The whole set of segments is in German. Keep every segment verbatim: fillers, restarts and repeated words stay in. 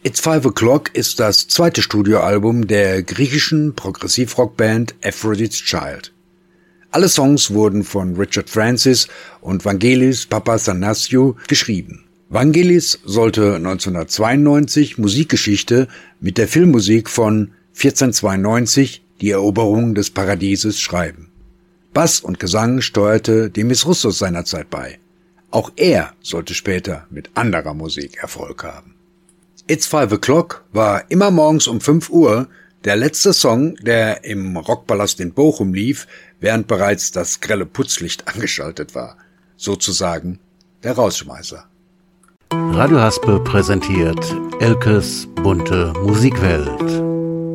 It's Five O'Clock ist das zweite Studioalbum der griechischen Progressivrockband Aphrodite's Child. Alle Songs wurden von Richard Francis und Vangelis Papathanassiou geschrieben. Vangelis sollte neunzehnhundertzweiundneunzig Musikgeschichte mit der Filmmusik von vierzehnhundertzweiundneunzig, Die Eroberung des Paradieses, schreiben. Bass und Gesang steuerte Demis Roussos seinerzeit bei. Auch er sollte später mit anderer Musik Erfolg haben. It's Five O'Clock war immer morgens um fünf Uhr der letzte Song, der im Rockpalast in Bochum lief, während bereits das grelle Putzlicht angeschaltet war. Sozusagen der Rausschmeißer. Radio Haspe präsentiert Elkes bunte Musikwelt.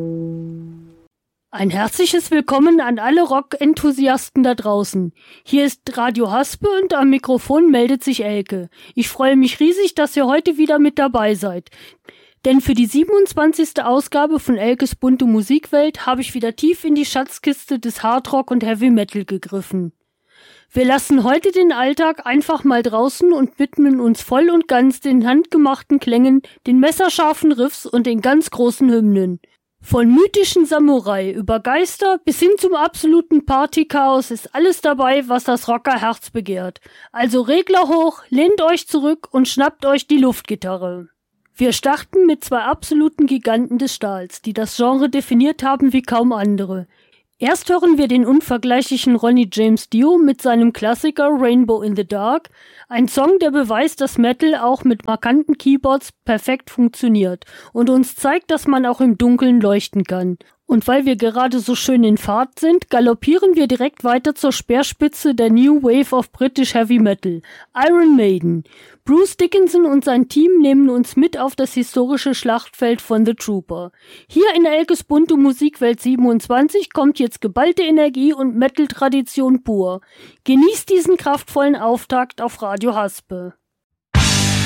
Ein herzliches Willkommen an alle Rock-Enthusiasten da draußen. Hier ist Radio Haspe und am Mikrofon meldet sich Elke. Ich freue mich riesig, dass ihr heute wieder mit dabei seid. Denn für die siebenundzwanzigste Ausgabe von Elkes bunte Musikwelt habe ich wieder tief in die Schatzkiste des Hardrock und Heavy Metal gegriffen. Wir lassen heute den Alltag einfach mal draußen und widmen uns voll und ganz den handgemachten Klängen, den messerscharfen Riffs und den ganz großen Hymnen. Von mythischen Samurai über Geister bis hin zum absoluten Partychaos ist alles dabei, was das Rockerherz begehrt. Also Regler hoch, lehnt euch zurück und schnappt euch die Luftgitarre. Wir starten mit zwei absoluten Giganten des Stahls, die das Genre definiert haben wie kaum andere. Erst hören wir den unvergleichlichen Ronnie James Dio mit seinem Klassiker Rainbow in the Dark, ein Song, der beweist, dass Metal auch mit markanten Keyboards perfekt funktioniert und uns zeigt, dass man auch im Dunkeln leuchten kann. Und weil wir gerade so schön in Fahrt sind, galoppieren wir direkt weiter zur Speerspitze der New Wave of British Heavy Metal, Iron Maiden. Bruce Dickinson und sein Team nehmen uns mit auf das historische Schlachtfeld von The Trooper. Hier in Elkes bunte Musikwelt siebenundzwanzig kommt jetzt geballte Energie und Metal-Tradition pur. Genießt diesen kraftvollen Auftakt auf Radio Haspe.